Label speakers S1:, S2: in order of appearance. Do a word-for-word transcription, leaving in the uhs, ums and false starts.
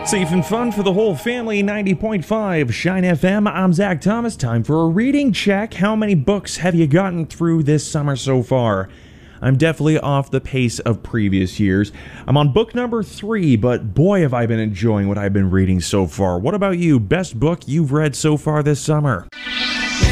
S1: Safe and fun for the whole family, ninety point five Shine F M. I'm Zach Thomas. Time for a reading check. How many books have you gotten through this summer so far? I'm definitely off the pace of previous years. I'm on book number three, but boy have I been enjoying what I've been reading so far. What about you? Best book you've read so far this summer?